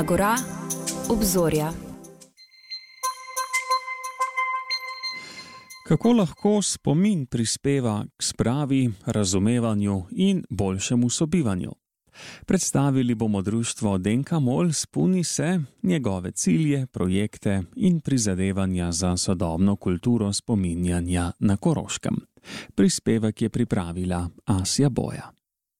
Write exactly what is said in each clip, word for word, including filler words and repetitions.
Agora, obzorja. Kako lahko spomin prispeva k spravi, razumevanju in boljšemu sobivanju? Predstavili bomo društvo Denka Mol Spuni se, njegove cilje, projekte in prizadevanja za sodobno kulturo spominjanja na Koroškem. Prispevek je pripravila Asja Boja.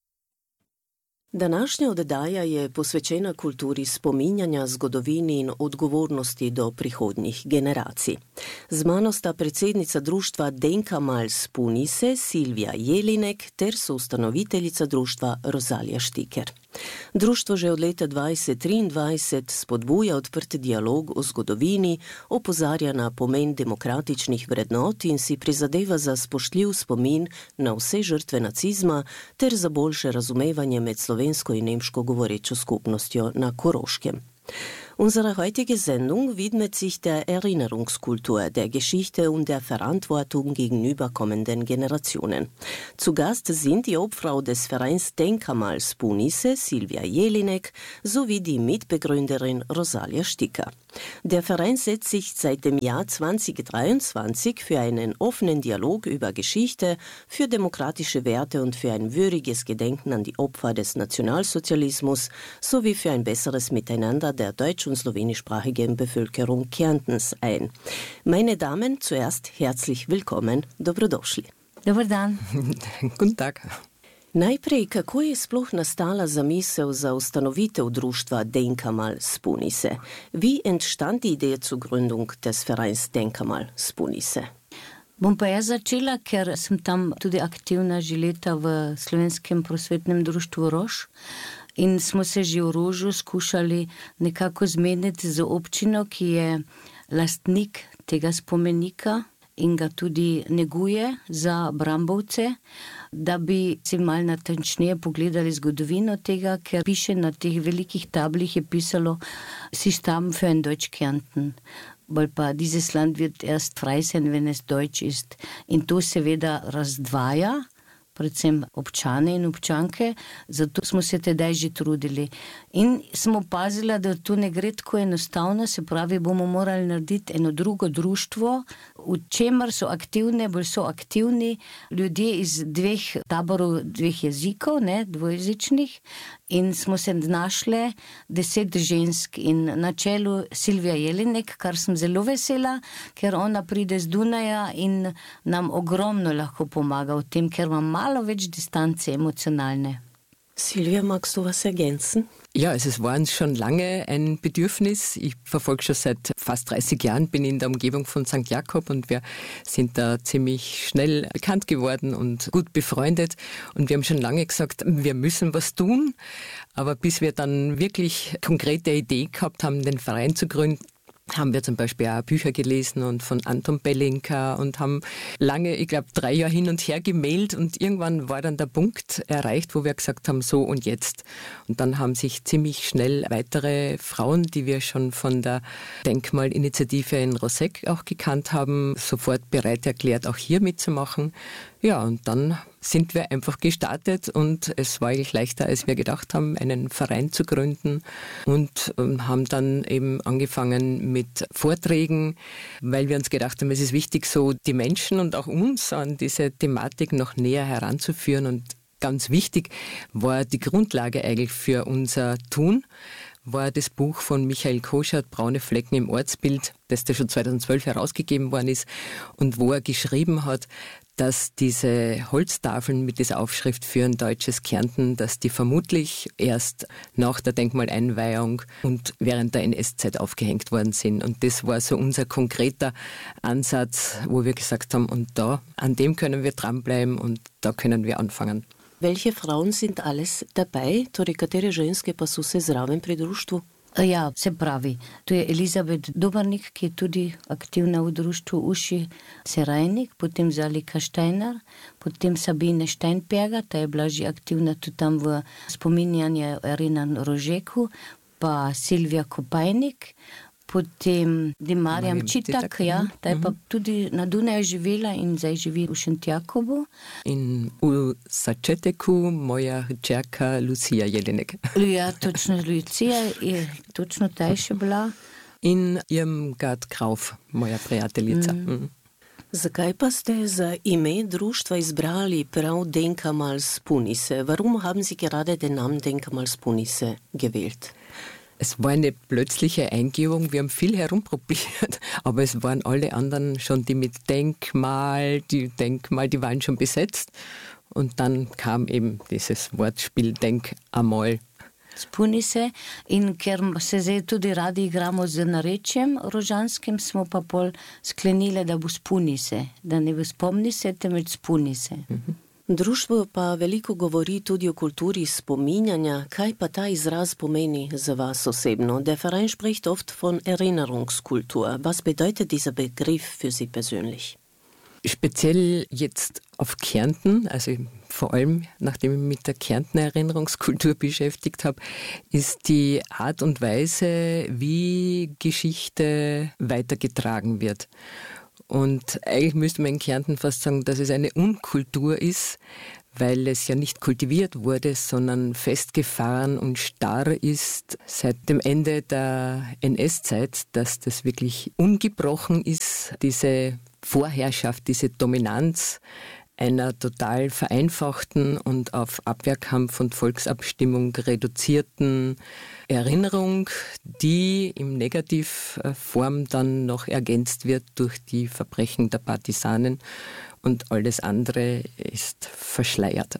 Današnja oddaja je posvečena kulturi spominjanja, zgodovini in odgovornosti do prihodnjih generacij. Z mano sta predsednica društva Denka Mol Spuni se, Silvija Jelinek, ter soustanoviteljica društva Rozalija Štiker. Društvo že od leta dvajset triindvajset spodbuja odprt dialog o zgodovini, opozarja na pomen demokratičnih vrednot in si prizadeva za spoštljiv spomin na vse žrtve nacizma ter za boljše razumevanje med slovensko in nemško govorečo skupnostjo na Koroškem. Unsere heutige Sendung widmet sich der Erinnerungskultur, der Geschichte und der Verantwortung gegenüber kommenden Generationen. Zu Gast sind die Obfrau des Vereins Denka Mol Spuni se, Silvija Jelinek, sowie die Mitbegründerin Rozalija Štiker. Der Verein setzt sich seit dem Jahr zweitausenddreiundzwanzig für einen offenen Dialog über Geschichte, für demokratische Werte und für ein würdiges Gedenken an die Opfer des Nationalsozialismus sowie für ein besseres Miteinander der deutsch- und slowenischsprachigen Bevölkerung Kärntens ein. Meine Damen, zuerst herzlich willkommen, dobrodošli. Dobar dan. Guten Tag. Najprej, kako je sploh nastala zamisel za ustanovitev društva Denka Mol Spuni se? Wie entstand die Idee zur Gründung des Vereins Denka Mol Spuni se? Bom pa jaz začela, ker sem tam tudi aktivna že leta v Slovenskem prosvetnem društvu Rož in smo se že v Rožu skušali nekako zmeniti z občino, ki je lastnik tega spomenika in ga tudi neguje za Brambovce, da bi si malo natančneje pogledali zgodovino tega, ker piše na teh velikih tablih je pisalo Sie stammen für ein Deutsch Kärnten. Bolj pa dieses Land wird erst frei sein, wenn es deutsch ist. In to seveda razdvaja predvsem občane in občanke, zato smo se tedaj že trudili. In smo opazila, da to ne gre tako enostavno, se pravi, bomo morali narediti eno drugo društvo, v čemer so aktivne, bolj so aktivni ljudje iz dveh taborov, dveh jezikov, ne, dvojezičnih, in smo se našle deset žensk in na čelu Silvija Jelinek, kar sem zelo vesela, ker ona pride z Dunaja in nam ogromno lahko pomaga v tem, ker ima malo več distance emocionalne. Silvia, magst du was ergänzen? Ja, also es war uns schon lange ein Bedürfnis. Ich verfolge schon seit fast dreißig Jahren, bin in der Umgebung von Sankt Jakob und wir sind da ziemlich schnell bekannt geworden und gut befreundet. Und wir haben schon lange gesagt, wir müssen was tun. Aber bis wir dann wirklich konkrete Idee gehabt haben, den Verein zu gründen, haben wir zum Beispiel auch Bücher gelesen und von Anton Belinka und haben lange, ich glaube, drei Jahre hin und her gemailt und irgendwann war dann der Punkt erreicht, wo wir gesagt haben, so und jetzt. Und dann haben sich ziemlich schnell weitere Frauen, die wir schon von der Denkmalinitiative in Roseck auch gekannt haben, sofort bereit erklärt, auch hier mitzumachen. Ja, und dann sind wir einfach gestartet und es war eigentlich leichter, als wir gedacht haben, einen Verein zu gründen und haben dann eben angefangen mit Vorträgen, weil wir uns gedacht haben, es ist wichtig, so die Menschen und auch uns an diese Thematik noch näher heranzuführen und ganz wichtig war die Grundlage eigentlich für unser Tun, war das Buch von Michael Koschert, Braune Flecken im Ortsbild, das da schon zweitausendzwölf herausgegeben worden ist und wo er geschrieben hat, dass diese Holztafeln mit dieser Aufschrift für ein deutsches Kärnten, dass die vermutlich erst nach der Denkmaleinweihung und während der N S-Zeit aufgehängt worden sind. Und das war so unser konkreter Ansatz, wo wir gesagt haben, und da, an dem können wir dranbleiben und da können wir anfangen. Welche Frauen sind alles dabei? Torej, katere ženske pa so se zraven pri društvu? Ja, se pravi, tu je Elizabet Dobernik, ki je tudi aktivna v društvu Uši Serajnik, potem Zalika Štajnar, potem Sabine Steinberger, ta je bila že aktivna tudi tam v spominjanju Erina Rožeku, pa Silvija Kopajnik, potem Marjam Marjam Čitak, Čitak, ja, ta je pa mhm. tudi na Dunaju živela in zdaj živi v Šentjakobu. In v Sačeteku moja hčerka Lucija Jelinek. Ja, točno Lucija je točno ta je še bila. In Irmgard Krauf, moja prijateljica. Mm. Mm. Zakaj pa ste za ime društva izbrali prav Denkmalspunise? Warum haben Sie gerade den Namen Denkmalspunise gewählt? Es war eine plötzliche Eingebung, wir haben viel herumprobiert, aber es waren alle anderen schon die mit Denkmal, die Denkmal, die waren schon besetzt. Und dann kam eben dieses Wortspiel Denk einmal. Spunise in ker se zdaj tudi radi igramo z narečjem rožanskim, smo pa pol sklenili, da bo spunise, da ne bo spomnise, temveč spunise. Mhm. Društvo pa veliko govori tudi o kulturi spominjanja. Kaj pa ta izraz pomeni za vas osebno? Der Verein spricht oft von Erinnerungskultur. Was bedeutet dieser Begriff für Sie persönlich? Speziell jetzt auf Kärnten, also vor allem nachdem ich mich mit der Kärntner Erinnerungskultur beschäftigt habe, ist die Art und Weise, wie Geschichte weitergetragen wird. Und eigentlich müsste man in Kärnten fast sagen, dass es eine Unkultur ist, weil es ja nicht kultiviert wurde, sondern festgefahren und starr ist seit dem Ende der N S-Zeit, dass das wirklich ungebrochen ist, diese Vorherrschaft, diese Dominanz einer total vereinfachten und auf Abwehrkampf und Volksabstimmung reduzierten Erinnerung, die in Negativform dann noch ergänzt wird durch die Verbrechen der Partisanen und alles andere ist verschleiert.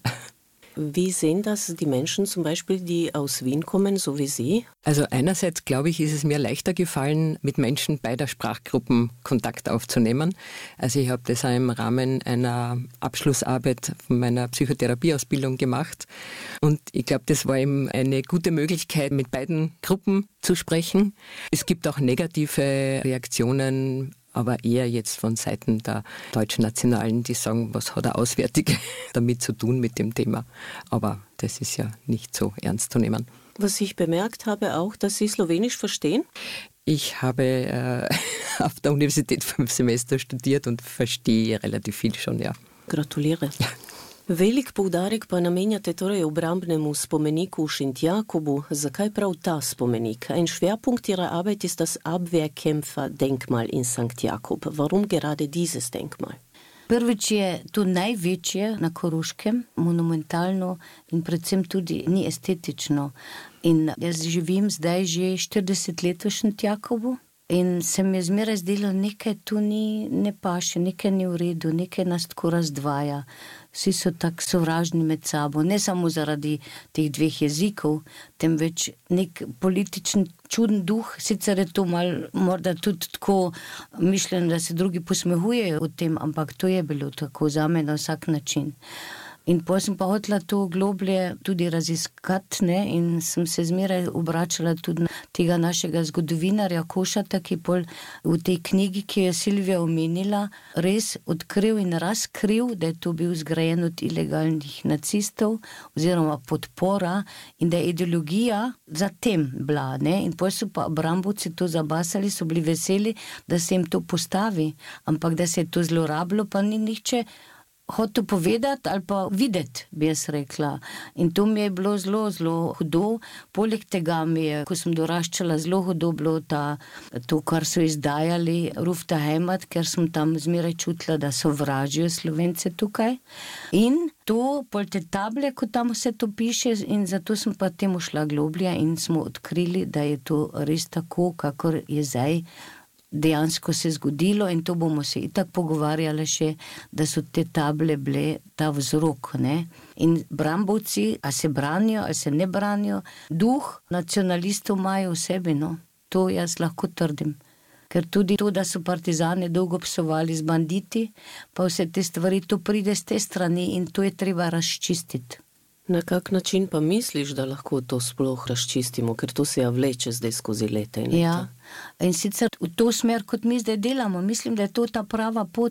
Wie sehen das die Menschen zum Beispiel, die aus Wien kommen, so wie Sie? Also einerseits, glaube ich, ist es mir leichter gefallen, mit Menschen beider Sprachgruppen Kontakt aufzunehmen. Also ich habe das auch im Rahmen einer Abschlussarbeit von meiner Psychotherapieausbildung gemacht. Und ich glaube, das war eben eine gute Möglichkeit, mit beiden Gruppen zu sprechen. Es gibt auch negative Reaktionen, aber eher jetzt von Seiten der deutschen Nationalen, die sagen, was hat er Auswärtige damit zu tun mit dem Thema. Aber das ist ja nicht so ernst zu nehmen. Was ich bemerkt habe auch, dass Sie Slowenisch verstehen? Ich habe äh, auf der Universität fünf Semester studiert und verstehe relativ viel schon, ja. Gratuliere. Ja. Velik poudarek pa namenjate torej obrambnemu spomeniku v Šentjakobu. Zakaj prav ta spomenik? Ein Schwerpunkt Ihrer Arbeit ist das Abwehrkämpfer-Denkmal in Sankt Jakob. Warum gerade dieses Denkmal? Prvič je to največje na Koroškem, monumentalno in predvsem tudi ni estetično. In jaz živim zdaj že štirideset let v Šentjakobu. In se mi je zmeraj zdelo, nekaj tu ni, ne paše, nekaj ni v redu, nekaj nas tako razdvaja. Vsi so tako sovražni med sabo, ne samo zaradi teh dveh jezikov, temveč nek političen čuden duh, sicer je to mal, morda tudi tako mišljeno, da se drugi posmehujejo o tem, ampak to je bilo tako zame na vsak način. In potem sem pa hotela to globlje tudi raziskati, ne, in sem se zmeraj obračala tudi na tega našega zgodovinarja Košata, ki pol v tej knjigi, ki je Silvija omenila, res odkril in razkril, da je to bil zgrajen od ilegalnih nacistov oziroma podpora in da je ideologija za tem bila, ne, in potem so pa brambovci to zabasali, so bili veseli, da se jim to postavi, ampak da se je to zlorabilo, pa ni nihče hotel povedati ali pa videti, bi jaz rekla. In to mi je bilo zelo, zelo hudo. Poleg tega mi je, ko sem doraščala, zelo hudo bilo ta, to, kar so izdajali Ruf der Heimat, ker sem tam zmeraj čutila, da so vražijo Slovence tukaj. In to, pol te table, ko tam vse to piše, in zato sem pa temu šla globlje in smo odkrili, da je to res tako, kakor je zdaj dejansko se zgodilo, in to bomo se itak pogovarjali še, da so te table bile ta vzrok, ne. In brambovci, a se branijo, a se ne branijo, duh nacionalistov imajo v sebi, no. To jaz lahko trdim. Ker tudi to, da so partizane dolgo psovali z banditi, pa vse te stvari, to pride z te strani in to je treba razčistiti. Na kak način pa misliš, da lahko to sploh razčistimo, ker to se ja vleče zdaj skozi leta in leta? Ja, in sicer v to smer, kot mi zdaj delamo, mislim, da je to ta prava pot,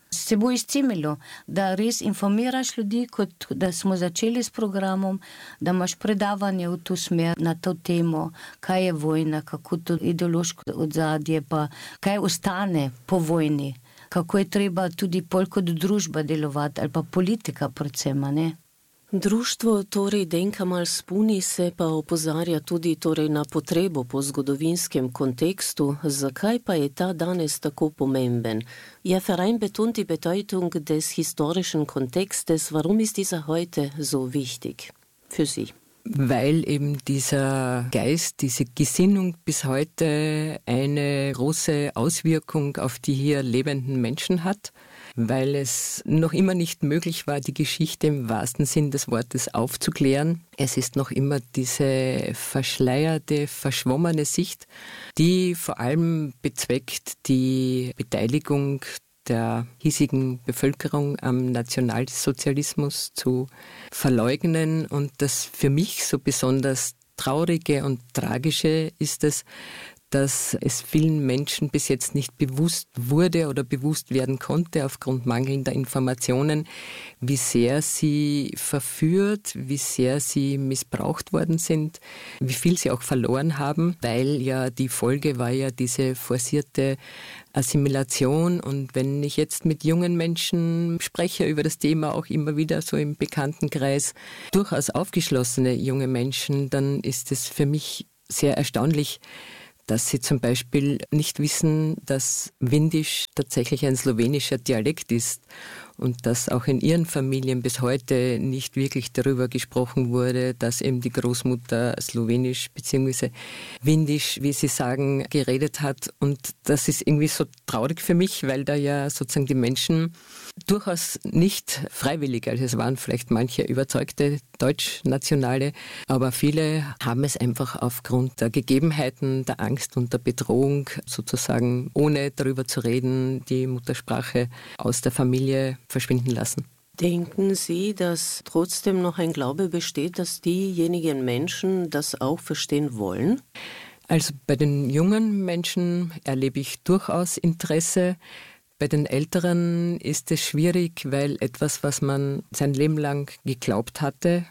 se bo izcimilo, da res informiraš ljudi, kot da smo začeli s programom, da imaš predavanje v to smer na to temo, kaj je vojna, kako to ideološko odzadje, pa kaj ostane po vojni, kako je treba tudi pol kot družba delovati, ali pa politika predvsem, ne? Društvo torej Denka Mal Spuni se pa opozarja tudi torej na potrebo po zgodovinskem kontekstu. Zakaj pa je ta danes tako pomemben? Ihr Verein betont die Bedeutung des historischen Kontextes. Warum ist dieser heute so wichtig für Sie? Weil eben dieser Geist, diese Gesinnung bis heute eine große Auswirkung auf die hier lebenden Menschen hat, weil es noch immer nicht möglich war, die Geschichte im wahrsten Sinn des Wortes aufzuklären. Es ist noch immer diese verschleierte, verschwommene Sicht, die vor allem bezweckt, die Beteiligung der hiesigen Bevölkerung am Nationalsozialismus zu verleugnen. Und das für mich so besonders Traurige und Tragische ist es, dass es vielen Menschen bis jetzt nicht bewusst wurde oder bewusst werden konnte aufgrund mangelnder Informationen, wie sehr sie verführt, wie sehr sie missbraucht worden sind, wie viel sie auch verloren haben, weil ja die Folge war ja diese forcierte Assimilation. Und wenn ich jetzt mit jungen Menschen spreche über das Thema, auch immer wieder so im Bekanntenkreis, durchaus aufgeschlossene junge Menschen, dann ist es für mich sehr erstaunlich, dass sie zum Beispiel nicht wissen, dass Windisch tatsächlich ein slowenischer Dialekt ist und dass auch in ihren Familien bis heute nicht wirklich darüber gesprochen wurde, dass eben die Großmutter Slowenisch bzw. Windisch, wie sie sagen, geredet hat. Und das ist irgendwie so traurig für mich, weil da ja sozusagen die Menschen durchaus nicht freiwillig, also es waren vielleicht manche überzeugte Deutschnationale, aber viele haben es einfach aufgrund der Gegebenheiten, der Angst und der Bedrohung sozusagen, ohne darüber zu reden, die Muttersprache aus der Familie verschwinden lassen. Denken Sie, dass trotzdem noch ein Glaube besteht, dass diejenigen Menschen das auch verstehen wollen? Also bei den jungen Menschen erlebe ich durchaus Interesse. Bei den Älteren ist es schwierig, weil etwas, was man sein Leben lang geglaubt hatte,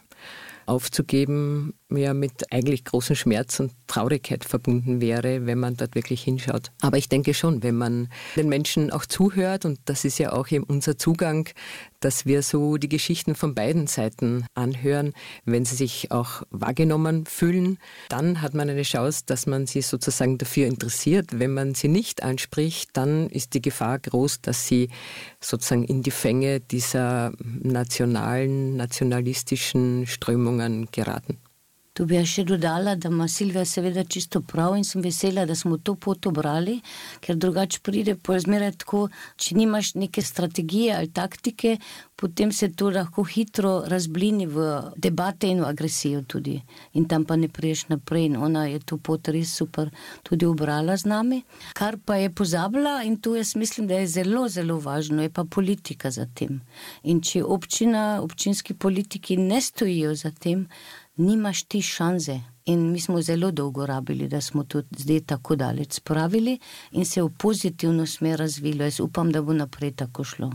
aufzugeben, ja mit eigentlich großem Schmerz und Traurigkeit verbunden wäre, wenn man dort wirklich hinschaut. Aber ich denke schon, wenn man den Menschen auch zuhört, und das ist ja auch eben unser Zugang, dass wir so die Geschichten von beiden Seiten anhören, wenn sie sich auch wahrgenommen fühlen, dann hat man eine Chance, dass man sie sozusagen dafür interessiert. Wenn man sie nicht anspricht, dann ist die Gefahr groß, dass sie sozusagen in die Fänge dieser nationalen, nacionalistischen Strömungen geraten. Tu bi še dodala, da ima Silvija seveda čisto prav in sem vesela, da smo to pot obrali, ker drugače pride pozmeraj tako, če nimaš neke strategije ali taktike, potem se to lahko hitro razblini v debate in v agresijo tudi. In tam pa ne priješ naprej in ona je to pot res super tudi obrala z nami. Kar pa je pozabila, in to jaz mislim, da je zelo, zelo važno, je pa politika za tem. In če občina, občinski politiki ne stojijo za tem, nimaš ti šanse. In mi smo zelo dolgo rabili, da smo to zdaj tako daleč spravili in se v pozitivno smer razvilo. Jaz upam, da bo naprej tako šlo.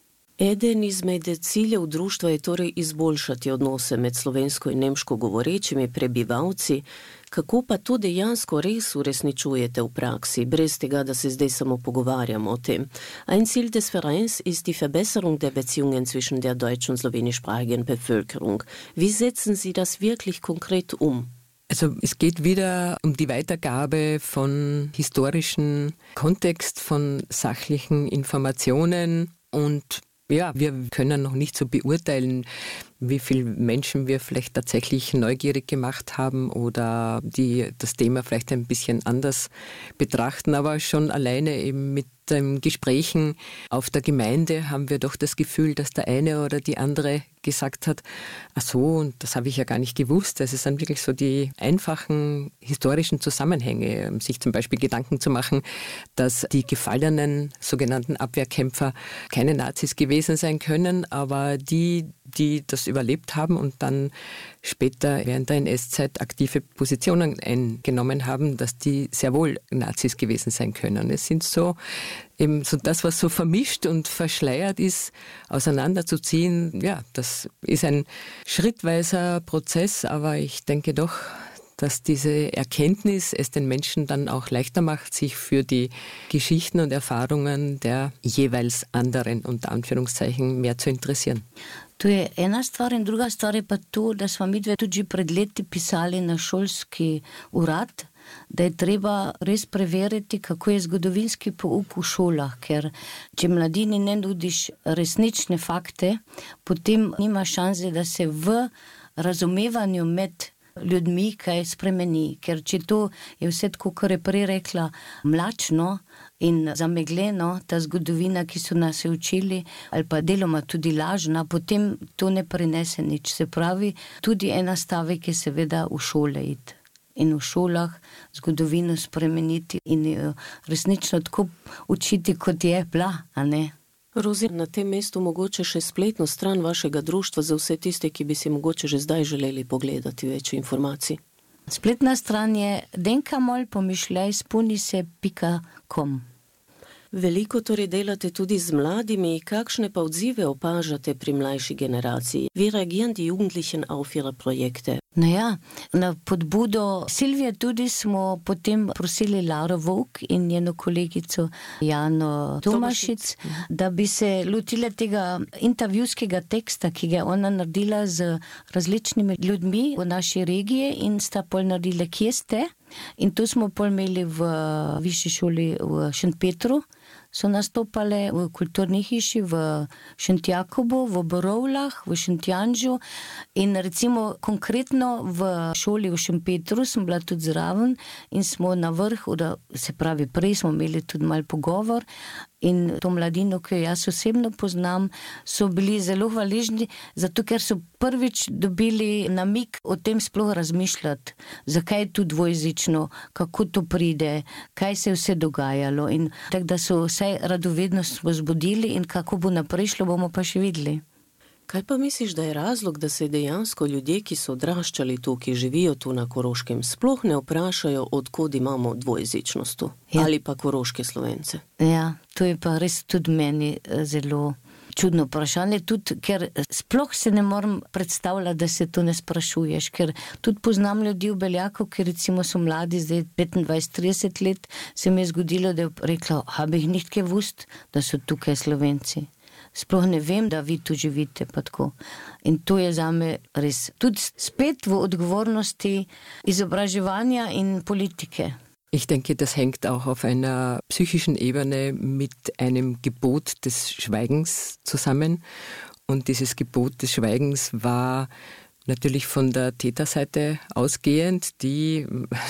Eden izmed ciljev društva je torej izboljšati odnose med slovensko in nemško govorečimi prebivalci. Kako pa to dejansko res uresničujete v praksi, brez tega, da se zdaj samo pogovarjamo o tem? Ein Ziel des Vereins ist die Verbesserung der Beziehungen zwischen der deutsch- und slowenischsprachigen Bevölkerung. Wie setzen Sie das wirklich konkret um? Also es geht wieder um die Weitergabe von historischen Kontext, von sachlichen Informationen, und ja, wir können noch nicht so beurteilen, wie viele Menschen wir vielleicht tatsächlich neugierig gemacht haben oder die das Thema vielleicht ein bisschen anders betrachten, aber schon alleine eben mit den Gesprächen auf der Gemeinde haben wir doch das Gefühl, dass der eine oder die andere gesagt hat, ach so, und das habe ich ja gar nicht gewusst. Also es sind wirklich so die einfachen historischen Zusammenhänge, sich zum Beispiel Gedanken zu machen, dass die gefallenen sogenannten Abwehrkämpfer keine Nazis gewesen sein können, aber die, die das überlebt haben und dann später während der N S-Zeit aktive Positionen eingenommen haben, dass die sehr wohl Nazis gewesen sein können. Es sind so eben so das, was so vermischt und verschleiert ist, auseinanderzuziehen. Ja, das ist ein schrittweiser Prozess, aber ich denke doch, dass diese Erkenntnis es den Menschen dann auch leichter macht, sich für die Geschichten und Erfahrungen der jeweils anderen, unter Anführungszeichen, mehr zu interessieren. To je ena stvar in druga stvar je pa to, da smo midve tudi pred leti pisali na šolski urad, da je treba res preveriti, kako je zgodovinski pouk v šolah, ker če mladini ne nudiš resnične fakte, potem nima šanse, da se v razumevanju med ljudmi kaj spremeni, ker če to je vse tako, kar je prej rekla, mlačno in zamegleno, ta zgodovina, ki so nas učili, ali pa deloma tudi lažna, potem to ne prinese nič. Se pravi, tudi ena stavek je seveda v šole iti in v šolah zgodovino spremeniti in resnično tako učiti, kot je bila, a ne? Rozi, na tem mestu mogoče še spletno stran vašega društva za vse tiste, ki bi si mogoče že zdaj želeli pogledati več informacij. Spletna stran je denkamol pomišljaj spunise pika com. Veliko torej delate tudi z mladimi, kakšne pa odzive opažate pri mlajši generaciji? Wie reagieren die Jugendlichen auf ihre Projekte? No ja, na podbudo Silvije tudi smo potem prosili Lauro Vovk in njeno kolegico Jano Tomašic, da bi se lotile tega intervjujskega teksta, ki ga je ona naredila z različnimi ljudmi v naši regiji in sta pol naredile Kje ste? In to smo pol imeli v višji šoli v Šentpetru, so nastopale v kulturni hiši v Šentjakobu, v Borovlah, v Šentjanžu in recimo konkretno v šoli v Šentpetru sem bila tudi zraven in smo na vrhu, se pravi prej smo imeli tudi mal pogovor in to mladino, ki jo jaz osebno poznam, so bili zelo hvaležni, zato ker so prvič dobili namig o tem sploh razmišljati, zakaj je tu dvojezično, kako to pride, kaj se je vse dogajalo in tako da so vsaj radovednost vzbudili in kako bo naprej šlo, bomo pa še videli. Kaj pa misliš, da je razlog, da se dejansko ljudje, ki so odraščali tu, ki živijo tu na Koroškem, sploh ne vprašajo, odkod imamo dvojezičnost tu? Ja. Ali pa koroške Slovence? Ja, to je pa res tudi meni zelo čudno vprašanje, tudi ker sploh se ne morem predstavljati, da se to ne sprašuješ, ker tudi poznam ljudi v Beljaku, ki recimo so mladi, zdaj petindvajset trideset let, se mi je zgodilo, da je rekla, habe ich nicht gewusst, da so tukaj Slovenci. Sploh ne vem, da vi tu živite, pa tako. In to je zame res tudi spet v odgovornosti izobraževanja in politike. Ich denke, das hängt auch auf einer psychischen Ebene mit einem Gebot des Schweigens zusammen. Und dieses Gebot des Schweigens war natürlich von der Täterseite ausgehend, die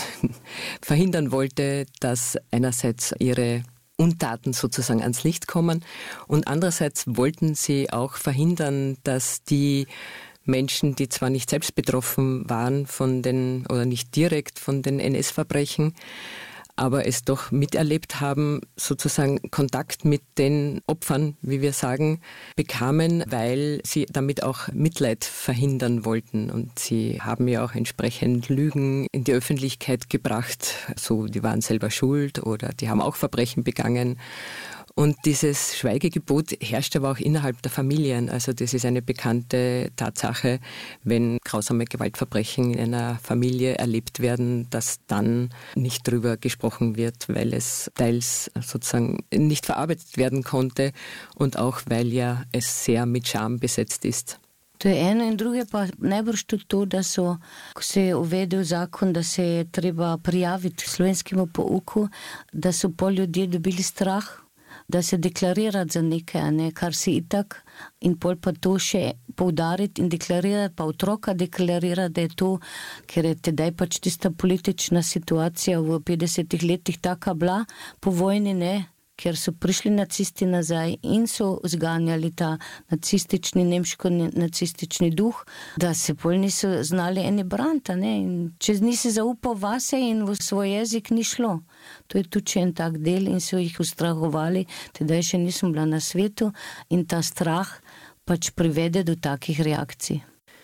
verhindern wollte, dass einerseits ihre Untaten sozusagen ans Licht kommen und andererseits wollten sie auch verhindern, dass die Menschen, die zwar nicht selbst betroffen waren von den oder nicht direkt von den N S-Verbrechen, aber es doch miterlebt haben, sozusagen Kontakt mit den Opfern, wie wir sagen, bekamen, weil sie damit auch Mitleid verhindern wollten. Und sie haben ja auch entsprechend Lügen in die Öffentlichkeit gebracht, so die waren selber schuld oder die haben auch Verbrechen begangen. Und dieses Schweigegebot herrscht aber auch innerhalb der Familien. Also das ist eine bekannte Tatsache, wenn grausame Gewaltverbrechen in einer Familie erlebt werden, dass dann nicht darüber gesprochen wird, weil es teils sozusagen nicht verarbeitet werden konnte und auch weil ja es sehr mit Scham besetzt ist. To je eno in druge pa najbrž tudi to, da so, ko se je uvedel zakon, da se je treba prijaviti slovenskemu pouku, da so pol ljudje dobili strah, da se deklarirati za nekaj, ne, kar si itak in pol pa to še poudariti in deklarirati, pa otroka deklarirati, da je to, ker je tedaj pač tista politična situacija v petdesetih letih taka bila po vojni, ne, ker so prišli nacisti nazaj in so zganjali ta nacistični, nemško-nacistični duh, da se pol niso znali eni branta, ne, in če nisi zaupal vase in v svoj jezik ni šlo. To je tudi en tak del in so jih ustrahovali, tedaj še nisem bila na svetu in ta strah pač privede do takih reakcij.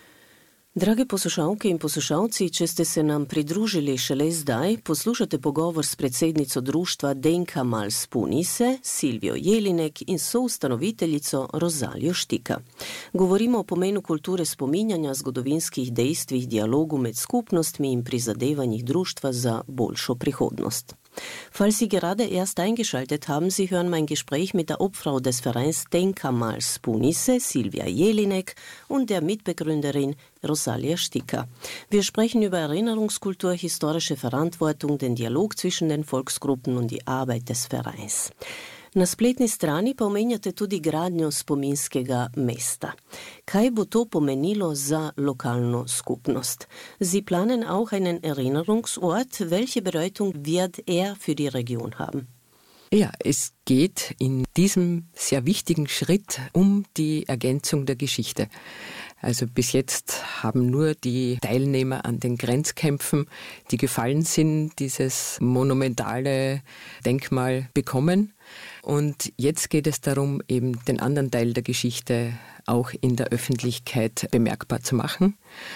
Drage poslušalke in poslušalci, če ste se nam pridružili šele zdaj, poslušate pogovor s predsednico društva Denka Mal Spunise, Silvijo Jelinek in soustanoviteljico Rozaljo Štika. Govorimo o pomenu kulture spominjanja, zgodovinskih dejstvih, dialogu med skupnostmi in prizadevanjih društva za boljšo prihodnost. Falls Sie gerade erst eingeschaltet haben, Sie hören mein Gespräch mit der Obfrau des Vereins Denka Mal Spunise, Silvia Jelinek, und der Mitbegründerin Rozalja Štika. Wir sprechen über Erinnerungskultur, historische Verantwortung, den Dialog zwischen den Volksgruppen und die Arbeit des Vereins. Na spletni strani pa omenjate tudi gradnjo spominskega mesta. Kaj bo to pomenilo za lokalno skupnost? Sie planen auch einen Erinnerungsort. Welche Bedeutung wird er für die Region haben? Ja, es geht in diesem sehr wichtigen Schritt um die Ergänzung der Geschichte. Also bis jetzt haben nur die Teilnehmer an den Grenzkämpfen, die gefallen sind, dieses monumentale Denkmal bekommen. Und jetzt geht es darum, eben den anderen Teil der Geschichte auch in der Öffentlichkeit bemerkbar zu machen.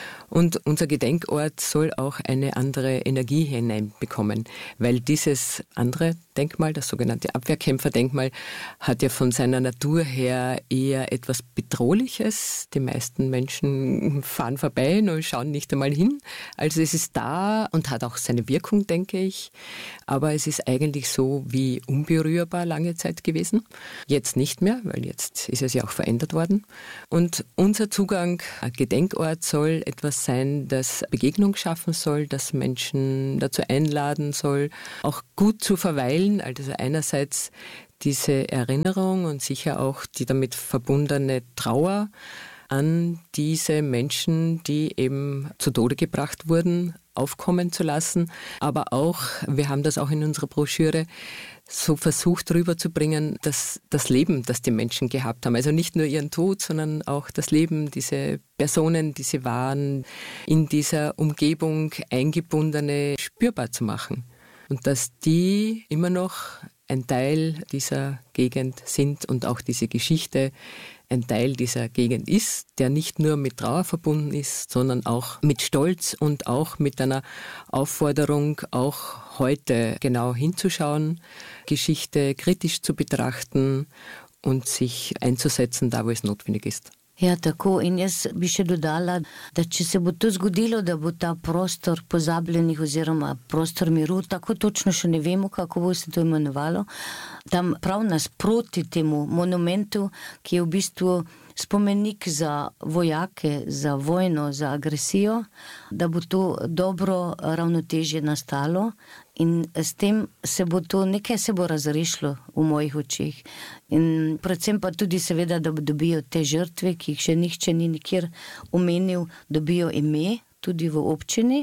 Und unser Gedenkort soll auch eine andere Energie hineinbekommen, weil dieses andere Denkmal, das sogenannte Abwehrkämpferdenkmal, hat ja von seiner Natur her eher etwas Bedrohliches. Die meisten Menschen fahren vorbei und schauen nicht einmal hin. Also es ist da und hat auch seine Wirkung, denke ich. Aber es ist eigentlich so wie unberührbar lange Zeit gewesen. Jetzt nicht mehr, weil jetzt ist es ja auch verändert worden. Und unser Zugang, Gedenkort, soll etwas sein, das Begegnung schaffen soll, das Menschen dazu einladen soll, auch gut zu verweilen. Also einerseits diese Erinnerung und sicher auch die damit verbundene Trauer an diese Menschen, die eben zu Tode gebracht wurden, aufkommen zu lassen. Aber auch, wir haben das auch in unserer Broschüre so versucht rüberzubringen, dass das Leben, das die Menschen gehabt haben, also nicht nur ihren Tod, sondern auch das Leben, diese Personen, die sie waren, in dieser Umgebung eingebundene, spürbar zu machen. Und dass die immer noch ein Teil dieser Gegend sind und auch diese Geschichte ein Teil dieser Gegend ist, der nicht nur mit Trauer verbunden ist, sondern auch mit Stolz und auch mit einer Aufforderung, auch heute genau hinzuschauen, Geschichte kritisch zu betrachten und sich einzusetzen, da wo es notwendig ist. Ja, tako. In jaz bi še dodala, da če se bo to zgodilo, da bo ta prostor pozabljenih oziroma prostor miru, tako točno še ne vemo, kako bo se to imenovalo, tam prav nasproti temu monumentu, ki je v bistvu spomenik za vojake, za vojno, za agresijo, da bo to dobro ravnotežje nastalo in s tem se bo to, nekaj se bo razrešilo v mojih očeh. In predvsem pa tudi seveda, da dobijo te žrtve, ki jih še nihče ni nikjer omenil, dobijo ime tudi v občini.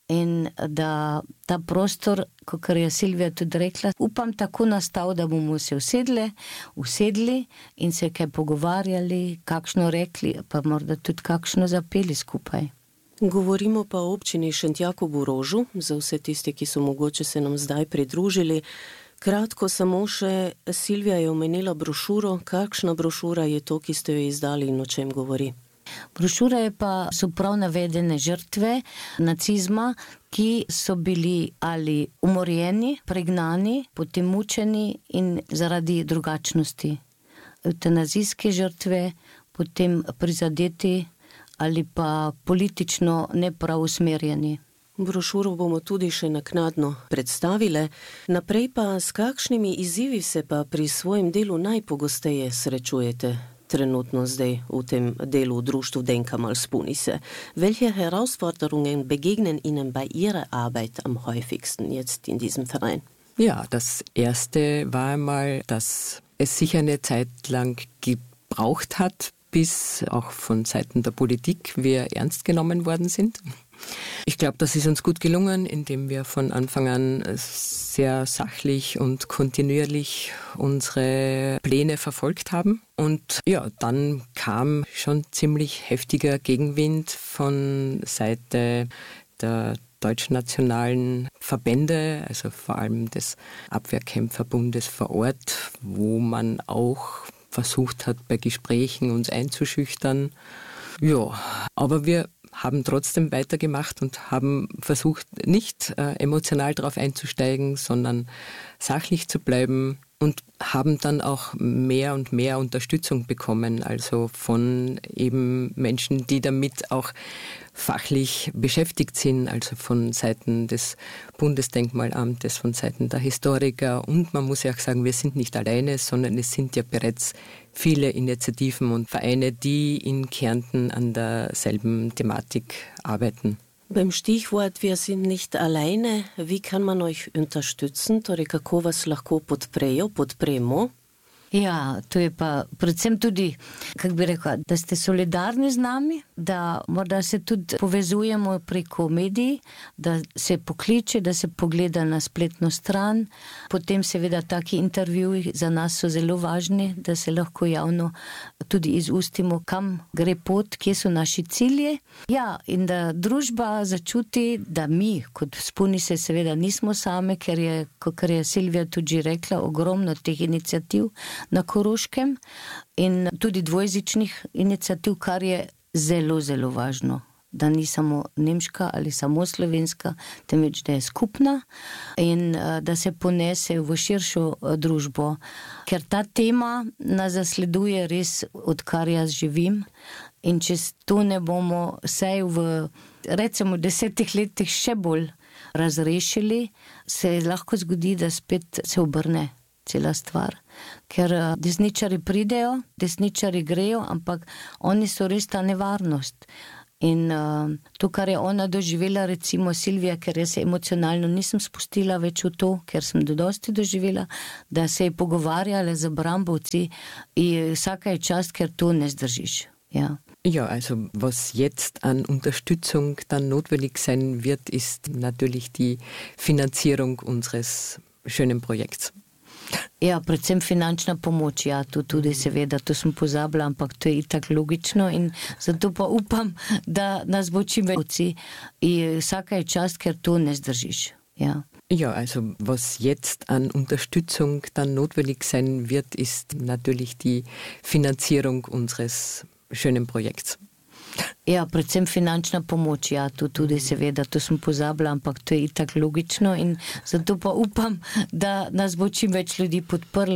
In da ta prostor, kot je Silvija tudi rekla, upam tako nastal, da bomo se usedli, usedli in se kaj pogovarjali, kakšno rekli, pa morda tudi kakšno zapeli skupaj. Govorimo pa o občini Šentjakov v Rožu, za vse tiste, ki so mogoče se nam zdaj pridružili. Kratko samo še, Silvija je omenila brošuro. Kakšna brošura je to, ki ste jo izdali in o čem govori? Brošura je pa so prav navedene žrtve nacizma, ki so bili ali umorjeni, pregnani, potem mučeni in zaradi drugačnosti. Eutanazijske žrtve, potem prizadeti ali pa politično neprav usmerjeni. Brošuro bomo tudi še naknadno predstavile. Naprej pa, s kakšnimi izzivi se pa pri svojem delu najpogosteje srečujete? Trenutno zdaj v tem delu Društvu Denka Mal Spunise. Welche Herausforderungen begegnen Ihnen bei Ihrer Arbeit am häufigsten jetzt in diesem Verein? Ja, das erste war einmal, dass es sicher eine Zeit lang gebraucht hat, bis auch von Seiten der Politik wir ernst genommen worden sind. Ich glaube, das ist uns gut gelungen, indem wir von Anfang an sehr sachlich und kontinuierlich unsere Pläne verfolgt haben. Und ja, dann kam schon ziemlich heftiger Gegenwind von Seite der deutschnationalen Verbände, also vor allem des Abwehrkämpferbundes vor Ort, wo man auch versucht hat, bei Gesprächen uns einzuschüchtern. Ja, aber wir haben trotzdem weitergemacht und haben versucht, nicht äh, emotional darauf einzusteigen, sondern sachlich zu bleiben und haben dann auch mehr und mehr Unterstützung bekommen, also von eben Menschen, die damit auch fachlich beschäftigt sind, also von Seiten des Bundesdenkmalamtes, von Seiten der Historiker. Und man muss ja auch sagen, wir sind nicht alleine, sondern es sind ja bereits viele Initiativen und Vereine, die in Kärnten an derselben Thematik arbeiten. Beim Stichwort "Wir sind nicht alleine", wie kann man euch unterstützen? Torej, kako vas lahko podprejo, podpremo? Ja, to je pa predvsem tudi, kako bi rekla, da ste solidarni z nami, da morda se tudi povezujemo preko medij, da se pokliče, da se pogleda na spletno stran. Potem seveda taki intervjuji za nas so zelo važni, da se lahko javno tudi izustimo, kam gre pot, kje so naši cilje. Ja, in da družba začuti, da mi kot Spunise seveda nismo same, ker je, kot je Silvija tudi rekla, ogromno teh iniciativ na Koroškem in tudi dvojezičnih iniciativ, kar je zelo, zelo važno, da ni samo nemška ali samo slovenska, temveč da je skupna in da se ponese v širšo družbo. Ker ta tema nas zasleduje res, odkar jaz živim, in če to ne bomo sej v recimo desetih letih še bolj razrešili, se lahko zgodi, da spet se obrne cela stvar. Ker desničari pridejo, desničari grejo, ampak oni so res ta nevarnost. In uh, to, kar je ona doživela, recimo Silvija, ker jaz se emocionalno nisem spustila več v to, ker sem dodosti doživela, da se je pogovarjala z Brambovci in vsaka je čast, ker to ne zdržiš. Ja. Ja, also was jetzt an Unterstützung dann notwendig sein wird, ist natürlich die Finanzierung unseres schönen Projekts. Ja, predvsem finančna pomoč, ja, to tudi seveda, to sem pozabila, ampak to je itak logično in zato pa upam, da nas bo čim več in vsaka je čast, ker to ne zdržiš. Ja. Ja, also was jetzt an Unterstützung dann notwendig sein wird, ist natürlich die Finanzierung unseres schönen Projekts. Ja, predvsem finančna pomoč, ja, to tudi seveda, to sem pozabila, ampak to je itak logično in zato pa upam, da nas bo čim več ljudi podprlo.